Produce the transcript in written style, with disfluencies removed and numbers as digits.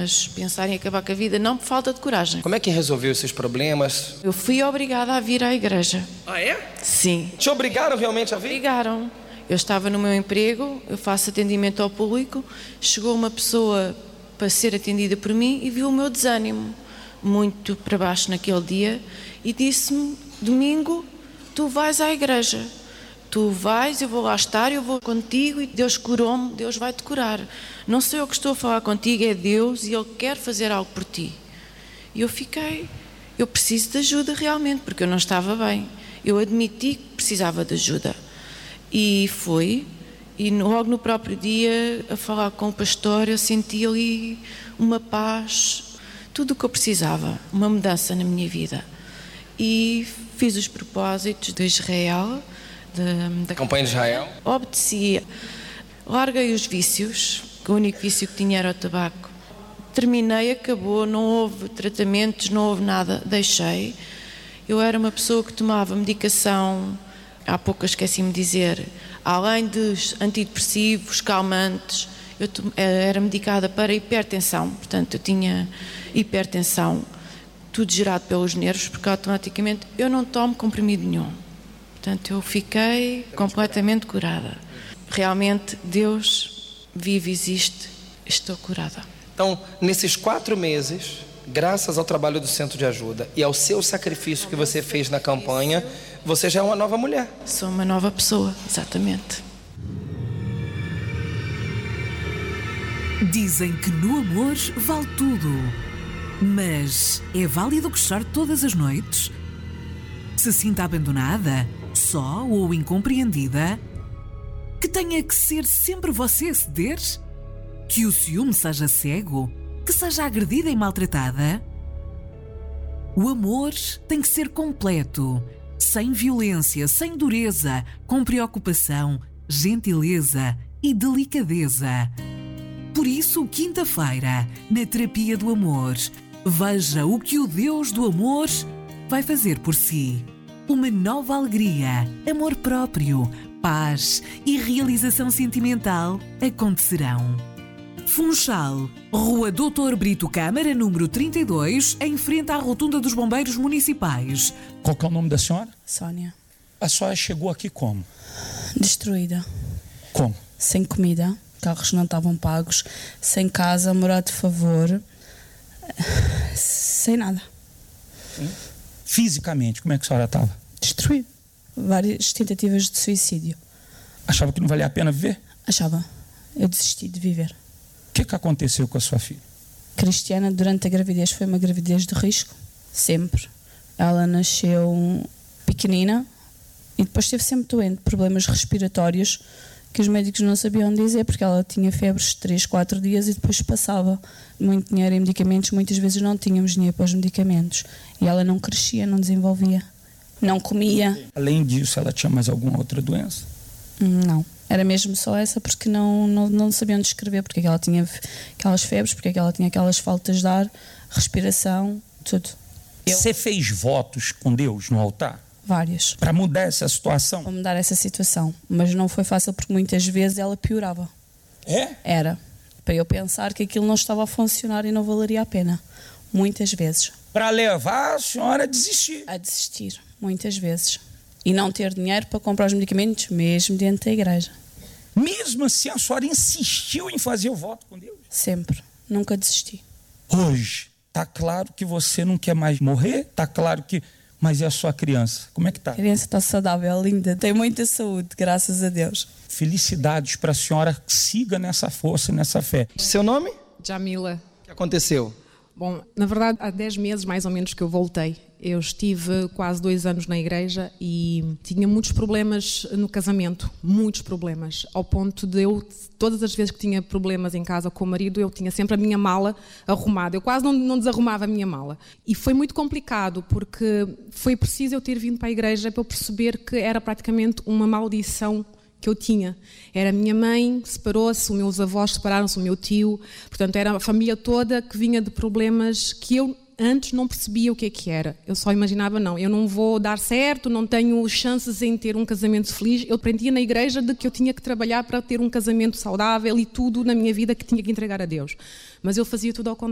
mas pensar em acabar com a vida não por falta de coragem. Como é que resolveu esses problemas? Eu fui obrigada a vir à igreja. Ah, é? Sim. Te obrigaram realmente a vir? Obrigaram. Eu estava no meu emprego, eu faço atendimento ao público, chegou uma pessoa para ser atendida por mim e viu o meu desânimo muito para baixo naquele dia e disse-me: domingo, tu vais à igreja, tu vais, eu vou lá estar, eu vou contigo e Deus curou-me, Deus vai-te curar. Não sou eu que estou a falar contigo, é Deus e Ele quer fazer algo por ti. E eu preciso de ajuda realmente, porque eu não estava bem. Eu admiti que precisava de ajuda. E fui, e logo no próprio dia, a falar com o pastor, eu senti ali uma paz, tudo o que eu precisava, uma mudança na minha vida. E fiz os propósitos de Israel, da Campanha de Israel. Obedeci, larguei os vícios, que o único vício que tinha era o tabaco. Terminei, acabou, não houve tratamentos, não houve nada, deixei. Eu era uma pessoa que tomava medicação, há pouco esqueci-me de dizer, além dos antidepressivos, calmantes, eu era medicada para hipertensão, portanto eu tinha hipertensão, tudo gerado pelos nervos, porque automaticamente eu não tomo comprimido nenhum. Portanto eu fiquei completamente curada. Realmente Deus vive, existe, estou curada. Então, nesses 4 meses, graças ao trabalho do Centro de Ajuda e ao seu sacrifício que você fez na campanha, você já é uma nova mulher. Sou uma nova pessoa, exatamente. Dizem que no amor vale tudo. Mas é válido gostar todas as noites? Se sinta abandonada, só ou incompreendida? Que tenha que ser sempre você a ceder? Que o ciúme seja cego? Que seja agredida e maltratada? O amor tem que ser completo, sem violência, sem dureza, com preocupação, gentileza e delicadeza. Por isso, quinta-feira, na Terapia do Amor, veja o que o Deus do amor vai fazer por si. Uma nova alegria, amor próprio, paz e realização sentimental acontecerão. Funchal, Rua Doutor Brito Câmara, número 32, em frente à Rotunda dos Bombeiros Municipais. Qual que é o nome da senhora? Sónia. A senhora chegou aqui como? Destruída. Como? Sem comida, carros não estavam pagos, sem casa, morar de favor, sem nada. Fisicamente, como é que a senhora estava? Destruída. Várias tentativas de suicídio. Achava que não valia a pena viver? Achava. Eu desisti de viver. O que aconteceu com a sua filha? Cristiana, durante a gravidez, foi uma gravidez de risco. Sempre. Ela nasceu pequenina e depois esteve sempre doente, problemas respiratórios que os médicos não sabiam dizer, porque ela tinha febres 3, 4 dias e depois passava. Muito dinheiro em medicamentos, muitas vezes não tínhamos dinheiro para os medicamentos. E ela não crescia, não desenvolvia, não comia. Além disso, ela tinha mais alguma outra doença? Não. Era mesmo só essa, porque não sabiam descrever porque é que ela tinha aquelas febres, porque é que ela tinha aquelas faltas de ar, respiração, tudo. Você fez votos com Deus no altar? Vários. Para mudar essa situação? Para mudar essa situação. Mas não foi fácil porque muitas vezes ela piorava. É? Era. Para eu pensar que aquilo não estava a funcionar e não valeria a pena. Muitas vezes. Para levar a senhora a desistir? A desistir. Muitas vezes. E não ter dinheiro para comprar os medicamentos, mesmo dentro da igreja. Mesmo assim, a senhora insistiu em fazer o voto com Deus? Sempre. Nunca desisti. Hoje, está claro que você não quer mais morrer? Está claro que... Mas é a sua criança. Como é que está? A criança está saudável, linda. Tem muita saúde, graças a Deus. Felicidades para a senhora. Siga nessa força, nessa fé. Seu nome? Jamila. O que aconteceu? Bom, na verdade, há 10 meses mais ou menos que eu voltei. Eu estive quase 2 anos na igreja e tinha muitos problemas no casamento, muitos problemas, ao ponto de eu, todas as vezes que tinha problemas em casa com o marido, eu tinha sempre a minha mala arrumada, eu quase não desarrumava a minha mala. E foi muito complicado, porque foi preciso eu ter vindo para a igreja para eu perceber que era praticamente uma maldição que eu tinha. Era a minha mãe, separou-se, os meus avós separaram-se, o meu tio, portanto era a família toda que vinha de problemas que eu antes não percebia o que é que era. Eu só imaginava, não, eu não vou dar certo, não tenho chances em ter um casamento feliz. Eu aprendia na igreja de que eu tinha que trabalhar para ter um casamento saudável e tudo na minha vida que tinha que entregar a Deus. Mas eu fazia tudo ao contrário.